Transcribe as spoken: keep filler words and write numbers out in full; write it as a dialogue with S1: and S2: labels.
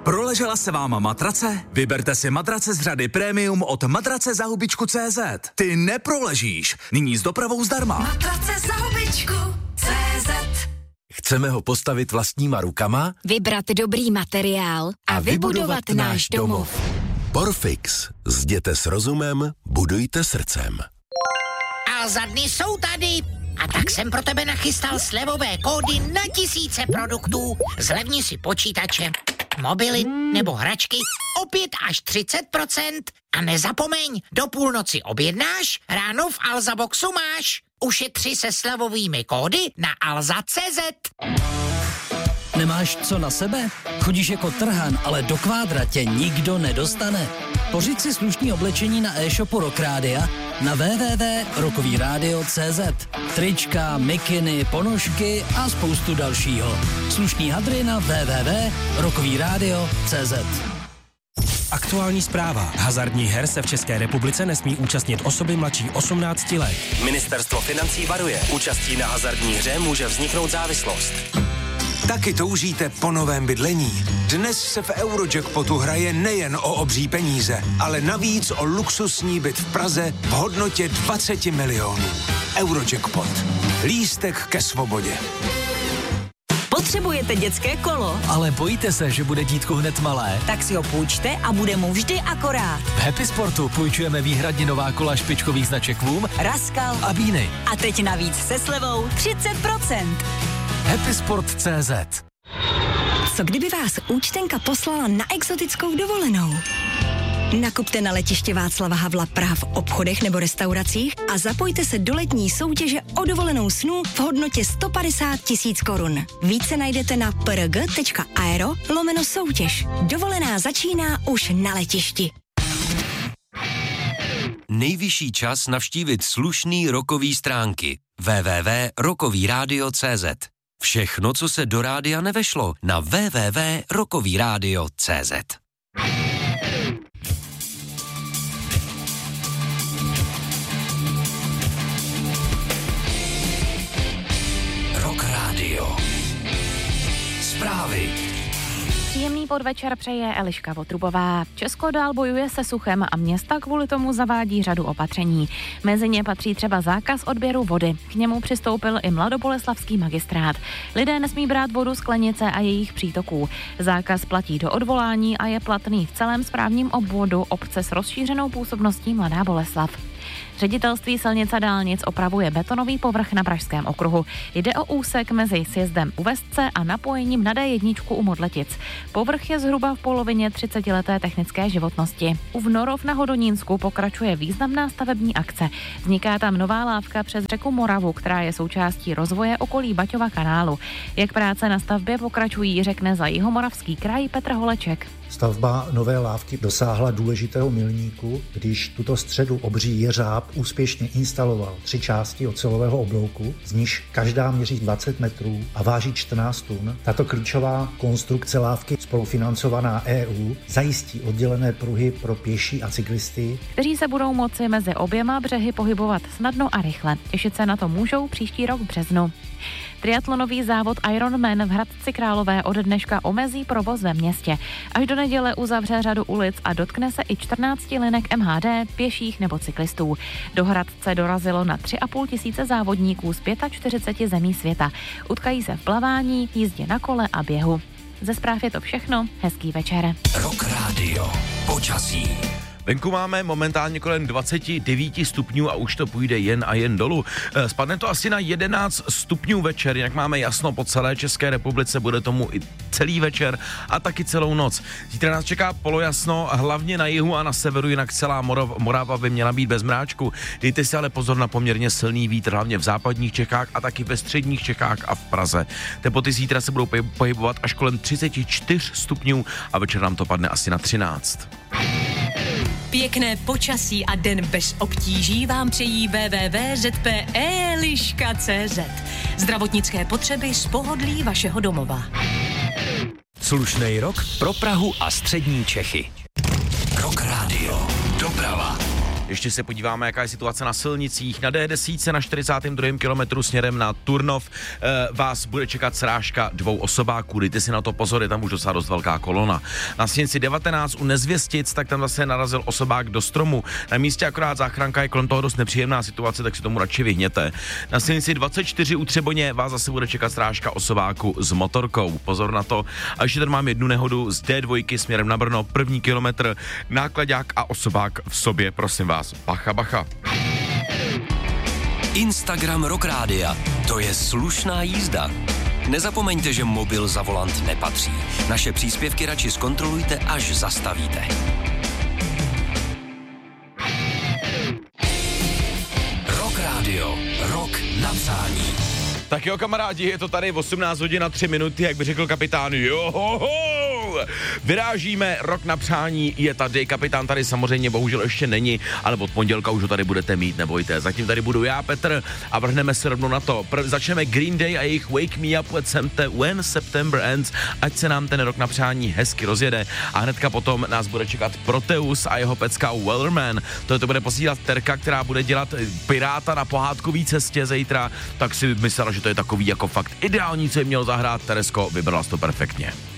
S1: Proležela se vám matrace? Vyberte si matrace z řady Premium od matrace za hubičku tečka cé zet. Ty neproležíš. Nyní s dopravou zdarma.
S2: Matrace za hubičku tečka cé zet.
S3: Chceme ho postavit vlastníma rukama?
S2: Vybrat dobrý materiál a, a vybudovat, vybudovat náš domov.
S3: Porfix. Zděte s rozumem, budujte srdcem.
S4: A za dny jsou tady. A tak jsem pro tebe nachystal slevové kódy na tisíce produktů. Zlevni si počítače, mobily nebo hračky o pět až třicet procent. A nezapomeň, do půlnoci objednáš, ráno v Alza Boxu máš. Ušetři se slevovými kódy na alza tečka cé zet.
S5: Nemáš co na sebe? Chodíš jako trhan, ale do kvádra tě nikdo nedostane. Pořiď si slušný oblečení na e-shopu Rock Rádia na w w w tečka rockový rádio tečka cé zet. Trička, mikiny, ponožky a spoustu dalšího. Slušný hadry na w w w tečka rockový rádio tečka cé zet.
S6: Aktuální zpráva. Hazardních her se v České republice nesmí účastnit osoby mladší osmnácti let.
S7: Ministerstvo financí varuje. Účastí na hazardní hře může vzniknout závislost.
S8: Taky toužíte po novém bydlení? Dnes se v Eurojackpotu hraje nejen o obří peníze, ale navíc o luxusní byt v Praze v hodnotě dvacet milionů. Eurojackpot. Lístek ke svobodě.
S9: Potřebujete dětské kolo?
S10: Ale bojíte se, že bude dítko hned malé?
S9: Tak si ho půjčte a bude mu vždy akorát.
S10: V Happy Sportu půjčujeme výhradně nová kola špičkových značek Voom,
S9: Raskal
S10: a Bíny.
S9: A teď navíc se slevou třicet procent.
S10: Happy Sport tečka cé zet.
S11: Co kdyby vás účtenka poslala na exotickou dovolenou? Nakupte na letiště Václava Havla Praha v obchodech nebo restauracích a zapojte se do letní soutěže o dovolenou snů v hodnotě sto padesát tisíc korun. Více najdete na prg tečka aero lomeno soutěž. Dovolená začíná už na letišti.
S7: Nejvyšší čas navštívit slušný rockový stránky. w w w tečka rockový rádio tečka cé zet. Všechno, co se do rádia nevešlo, na w w w tečka rockový rádio tečka cé zet. Rock Radio. Zprávy.
S12: Příjemný podvečer přeje Eliška Votrubová. Česko dál bojuje se suchem a města kvůli tomu zavádí řadu opatření. Mezi ně patří třeba zákaz odběru vody. K němu přistoupil i mladoboleslavský magistrát. Lidé nesmí brát vodu z sklenice a jejich přítoků. Zákaz platí do odvolání a je platný v celém správním obvodu obce s rozšířenou působností Mladá Boleslav. Ředitelství silnic a dálnic opravuje betonový povrch na Pražském okruhu. Jde o úsek mezi sjezdem u Vestce a napojením na D jedna u Modletic. Povrch je zhruba v polovině třicetileté technické životnosti. U Vnorov na Hodonínsku pokračuje významná stavební akce. Vzniká tam nová lávka přes řeku Moravu, která je součástí rozvoje okolí Baťova kanálu. Jak práce na stavbě pokračují, řekne za Jihomoravský kraj Petr Holeček.
S13: Stavba nové lávky dosáhla důležitého milníku, když tuto středu obří jeřáb úspěšně instaloval tři části ocelového oblouku, z nichž každá měří dvacet metrů a váží čtrnáct tun. Tato klíčová konstrukce lávky, spolufinancovaná E U, zajistí oddělené pruhy pro pěší a cyklisty,
S12: kteří se budou moci mezi oběma břehy pohybovat snadno a rychle. Těšit se na to můžou příští rok v březnu. Triatlonový závod Ironman v Hradci Králové od dneška omezí provoz ve městě. Až do neděle uzavře řadu ulic a dotkne se i čtrnácti linek M H D, pěších nebo cyklistů. Do Hradce dorazilo na tři a půl tisíce závodníků z čtyřiceti pěti zemí světa. Utkají se v plavání, jízdě na kole a běhu. Ze zpráv je to všechno. Hezký večer.
S7: Rock Radio. Počasí.
S14: Venku máme momentálně kolem dvacet devět stupňů a už to půjde jen a jen dolů. Spadne to asi na jedenáct stupňů večer, jinak máme jasno po celé České republice, bude tomu i celý večer a taky celou noc. Zítra nás čeká polojasno, hlavně na jihu a na severu, jinak celá Morav, Morava by měla být bez mráčku. Dejte si ale pozor na poměrně silný vítr, hlavně v západních Čechách a taky ve středních Čechách a v Praze. Teploty zítra se budou pohybovat až kolem třicet čtyři stupňů a večer nám to padne asi na třináct.
S9: Pěkné počasí a den bez obtíží vám přejí w w w tečka z p eliška tečka cé zet. Zdravotnické potřeby z pohodlí vašeho domova.
S7: Slušnej rok pro Prahu a střední Čechy. Rock Radio. Doprava.
S14: Ještě se podíváme, jaká je situace na silnicích. Na D deset na čtyřicátém druhém kilometru směrem na Turnov e, vás bude čekat srážka dvou osobáků. Dejte si na to pozor, je tam už docela dost velká kolona. Na silnici devatenáct u Nezvěstic, tak tam zase narazil osobák do stromu. Na místě akorát záchranka, je kolem toho dost nepříjemná situace, tak si tomu radši vyhněte. Na silnici dvacet čtyři u Třeboně vás zase bude čekat srážka osobáku s motorkou. Pozor na to. A ještě tady mám jednu nehodu z D dva směrem na Brno, první kilometr, nákladák a osobák v sobě, prosím vás, bacha, bacha.
S7: Instagram Rock Rádia, to je slušná jízda. Nezapomeňte, že mobil za volant nepatří. Naše příspěvky radši zkontrolujte, až zastavíte. Rock Rádio, rok na přání.
S14: Tak jo, kamarádi, je to tady osmnáct hodin a tři minuty, jak by řekl kapitán. Johoho! Vyrážíme, rok na přání je tady, kapitán tady samozřejmě bohužel ještě není, ale od pondělka už ho tady budete mít, nebojte. Zatím tady budu já, Petr, a vrhneme se rovnou na to. Prv, začneme Green Day a jejich Wake Me Up When September Ends, ať se nám ten rok na přání hezky rozjede. A hnedka potom nás bude čekat Proteus a jeho pecka Wellerman. To, to bude posílat Terka, která bude dělat piráta na pohádkový cestě zítra, tak si myslela, že to je takový jako fakt ideální, co jim měl zahrát. Teresko, vybrala to perfektně.